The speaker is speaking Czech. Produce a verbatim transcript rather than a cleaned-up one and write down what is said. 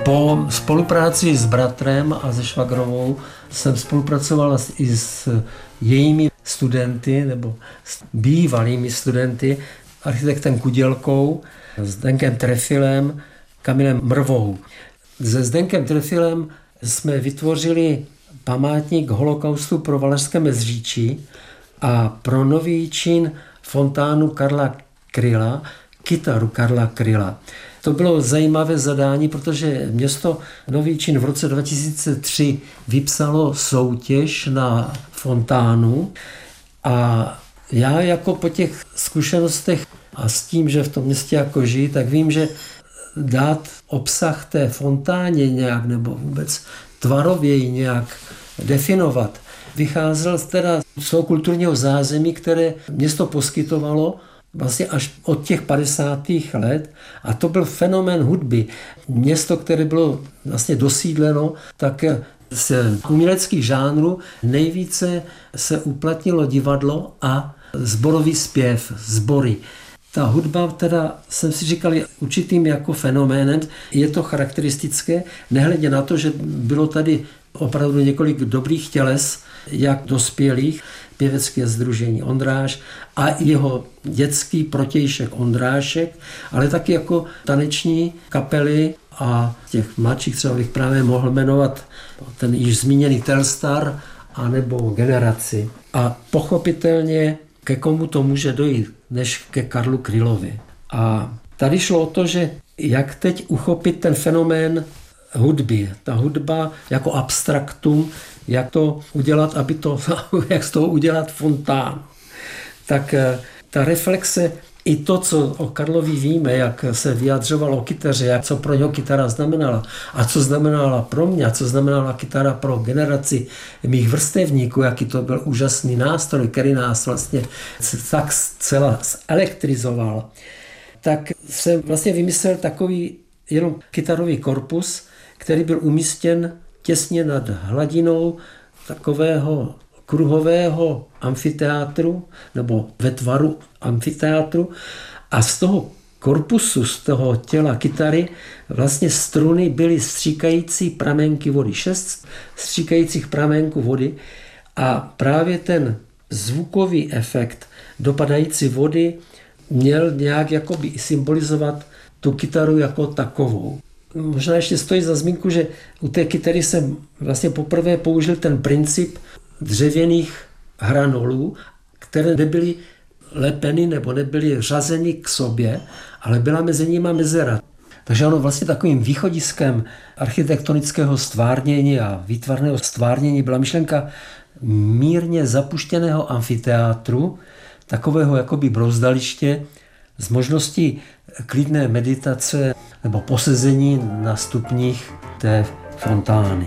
Po spolupráci s bratrem a se švagrovou jsem spolupracoval i s jejími studenty, nebo s bývalými studenty, architektem Kudělkou, Zdenkem Trefilem, Kamilem Mrvou. Se Zdenkem Trefilem jsme vytvořili památník holokaustu pro Valašské Mezříčí a pro Novíčín fontánu Karla Kryla, kytaru Karla Kryla. To bylo zajímavé zadání, protože město Novíčín v roce dva tisíce tři vypsalo soutěž na fontánu a já jako po těch zkušenostech a s tím, že v tom městě jako žijí, tak vím, že dát obsah té fontáně nějak nebo vůbec tvarově ji nějak definovat, vycházel teda z toho kulturního zázemí, které město poskytovalo vlastně až od těch padesátých let a to byl fenomén hudby. Město, které bylo vlastně dosídleno, tak z uměleckých žánrů nejvíce se uplatnilo divadlo a sborový zpěv, sbory. Ta hudba teda, jsem si říkal, je určitým jako fenoménem, je to charakteristické, nehledě na to, že bylo tady opravdu několik dobrých těles, jak dospělých, pěvecké sdružení Ondráš a jeho dětský protějšek Ondrášek, ale taky jako taneční kapely a těch mladších třeba bych právě mohl jmenovat ten již zmíněný Telstar anebo Generaci. A pochopitelně ke komu to může dojít, než ke Karlu Krylovi. A tady šlo o to, že jak teď uchopit ten fenomén hudby. Ta hudba jako abstraktum, jak to udělat, aby to, jak z toho udělat fontán. Tak ta reflexe, i to, co o Karlovi víme, jak se vyjadřoval o kytaře, jak co pro něho kytara znamenala a co znamenala pro mě, a co znamenala kytara pro generaci mých vrstevníků, jaký to byl úžasný nástroj, který nás vlastně tak zcela elektrizoval, tak jsem vlastně vymyslel takový jenom kytarový korpus, který byl umístěn těsně nad hladinou takového kruhového amfiteátru nebo ve tvaru amfiteátru a z toho korpusu, z toho těla kytary vlastně struny byly stříkající pramenky vody, šest stříkajících pramenků vody a právě ten zvukový efekt dopadající vody měl nějak jakoby symbolizovat tu kytaru jako takovou. Možná ještě stojí za zmínku, že u té kytary jsem vlastně poprvé použil ten princip dřevěných hranolů, které nebyly lepeny nebo nebyly řazeny k sobě, ale byla mezi nimi mezera. Takže ono vlastně takovým východiskem architektonického stvárnění a výtvarného stvárnění byla myšlenka mírně zapuštěného amfiteátru, takového jakoby brouzdaliště s možností klidné meditace nebo posezení na stupních té fontány.